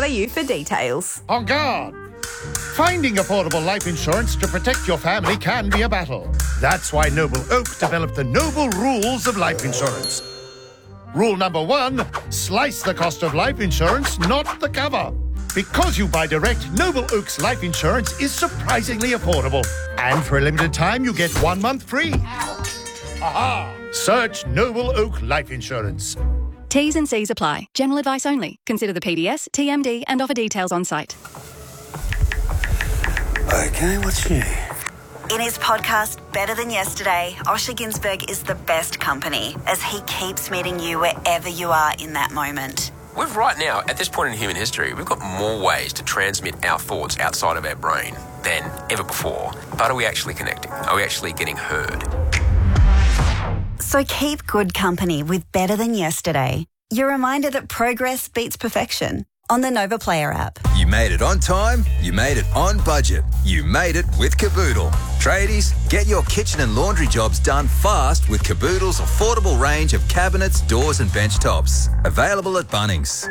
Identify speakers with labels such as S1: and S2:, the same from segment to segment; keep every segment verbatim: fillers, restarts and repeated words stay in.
S1: dot a u for details.
S2: On guard! Finding affordable life insurance to protect your family can be a battle. That's why Noble Oak developed the Noble Rules of Life Insurance. Rule number one, slice the cost of life insurance, not the cover. Because you buy direct, Noble Oak's life insurance is surprisingly affordable. And for a limited time, you get one month free. Aha! Search Noble Oak Life Insurance.
S3: T's and C's apply. General advice only. Consider the P D S, T M D and offer details on site.
S4: Okay, what's new?
S5: In his podcast, Better Than Yesterday, Osher Günsberg is the best company as he keeps meeting you wherever you are in that moment.
S6: We've right now, at this point in human history, we've got more ways to transmit our thoughts outside of our brain than ever before. But are we actually connecting? Are we actually getting heard?
S5: So keep good company with Better Than Yesterday. Your reminder that progress beats perfection on the Nova Player app.
S4: You made it on time, you made it on budget, you made it with Caboodle. Tradies, get your kitchen and laundry jobs done fast with Caboodle's affordable range of cabinets, doors and bench tops. Available at Bunnings.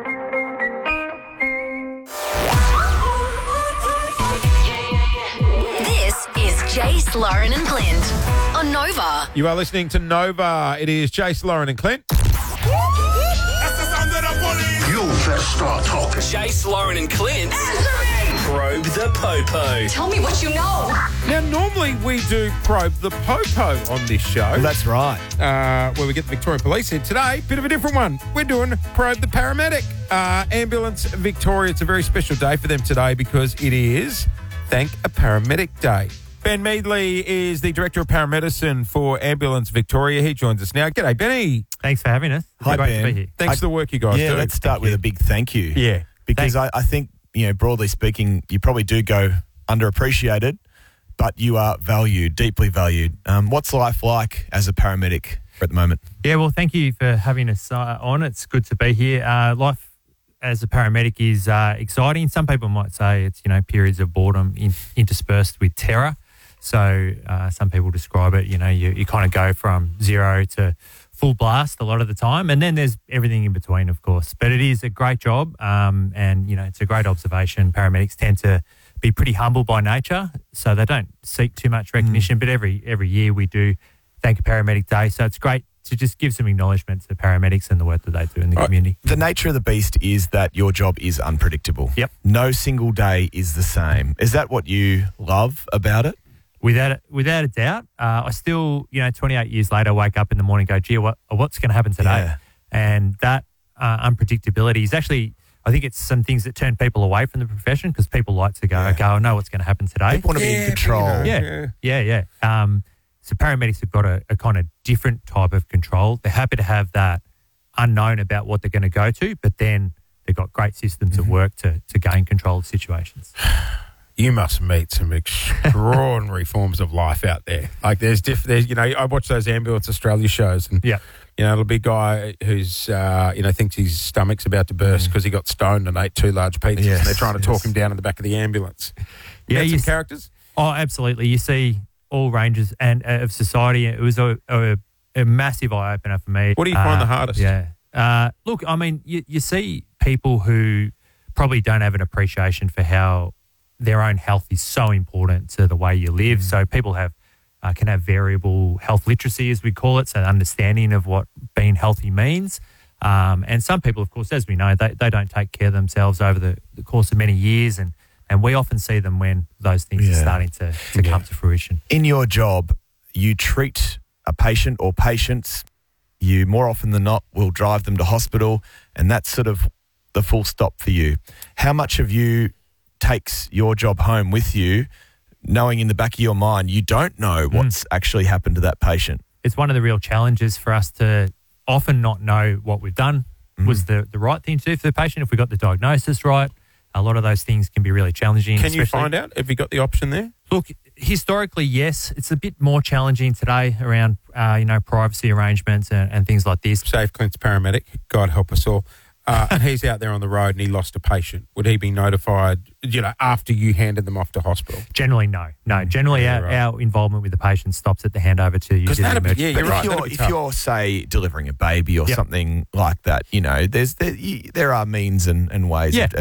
S7: This is Jace, Lauren and Clint on Nova.
S8: You are listening to Nova. It is Jace, Lauren and Clint.
S2: You first start talking.
S9: Jace, Lauren and Clint. Probe the Popo.
S7: Tell me what you know.
S8: Now, normally we do Probe the Popo on this show.
S10: Well, that's right.
S8: Uh, where we get the Victorian Police in. Today, bit of a different one. We're doing Probe the Paramedic. Uh, Ambulance Victoria. It's a very special day for them today because it is Thank a Paramedic Day. Ben Meadley is the Director of Paramedicine for Ambulance Victoria. He joins us now. G'day, Benny.
S11: Thanks for having us. It's
S10: Hi,
S11: great
S10: Ben.
S11: to be here.
S8: Thanks
S10: I,
S8: for the work you guys
S10: yeah,
S8: do.
S10: let's start with a big thank you.
S8: Yeah.
S10: Because I, I think, you know, broadly speaking, you probably do go underappreciated, but you are valued, deeply valued. Um, what's life like as a paramedic at the moment?
S11: Yeah, well, thank you for having us uh, on. It's good to be here. Uh, life as a paramedic is uh, exciting. Some people might say it's, you know, periods of boredom in, interspersed with terror. So uh, some people describe it, you know, you, you kind of go from zero to full blast a lot of the time. And then there's everything in between, of course. But it is a great job um, and, you know, it's a great observation. Paramedics tend to be pretty humble by nature, so they don't seek too much recognition. Mm. But every every year we do Thank a Paramedic Day. So it's great to just give some acknowledgement to the paramedics and the work that they do in the
S10: right.
S11: community.
S10: The nature of the beast is that your job is unpredictable.
S11: Yep.
S10: No single day is the same. Is that what you love about it?
S11: Without without a doubt, uh, I still, you know, twenty-eight years later, wake up in the morning and go, gee, what, what's going to happen today?
S10: Yeah.
S11: And that uh, unpredictability is actually, I think it's some things that turn people away from the profession because people like to go,
S10: Yeah.
S11: okay, I know what's going to happen today.
S10: People want to be in control.
S11: Yeah, yeah, yeah. Um, so paramedics have got a, a kind of different type of control. They're happy to have that unknown about what they're going to go to, but then they've got great systems
S10: Mm-hmm.
S11: of work to, to gain control of situations.
S8: You must meet some extraordinary forms of life out there. Like there's, diff- there's, you know, I watch those Ambulance Australia shows, and
S11: yeah,
S8: you know, little big guy who's, uh, you know, thinks his stomach's about to burst because mm. he got stoned and ate two large pizzas,
S10: yes,
S8: and they're trying to
S10: yes.
S8: talk him down in the back of the ambulance. You
S11: yeah,
S8: had
S11: you
S8: some
S11: s-
S8: characters.
S11: Oh, absolutely. You see all ranges and uh, of society. It was a, a, a massive eye opener for me.
S8: What do you find
S11: uh,
S8: the hardest?
S11: Yeah, uh, look, I mean, you, you see people who probably don't have an appreciation for how their own health is so important to the way you live. Mm. So people have uh, can have variable health literacy, as we call it, so understanding of what being healthy means. Um, and some people, of course, as we know, they, they don't take care of themselves over the, the course of many years, and, and we often see them when those things
S10: Yeah.
S11: are starting to, to
S10: Yeah.
S11: come to fruition.
S10: In your job, you treat a patient or patients, you more often than not will drive them to hospital, and that's sort of the full stop for you. How much of you takes your job home with you, knowing in the back of your mind you don't know what's mm. actually happened to that patient?
S11: It's one of the real challenges for us to often not know what we've done mm. was the, the right thing to do for the patient. If we got the diagnosis right, a lot of those things can be really challenging.
S8: Can you find out if you got the option there?
S11: Look, historically, yes. It's a bit more challenging today around, uh, you know, privacy arrangements and, and things like this.
S8: Safe Clint's paramedic, God help us all. Uh, and he's out there on the road and he lost a patient. Would he be notified, you know, after you handed them off to hospital?
S11: Generally, no. No, generally
S8: yeah,
S11: our,
S8: right.
S11: our involvement with the patient stops at the handover to you.
S8: Yeah, you're
S10: if
S8: right.
S10: You're, if you're, say, delivering a baby or
S11: yep.
S10: something like that, you know, there's there, you, there are means and, and ways
S11: yeah.
S10: of,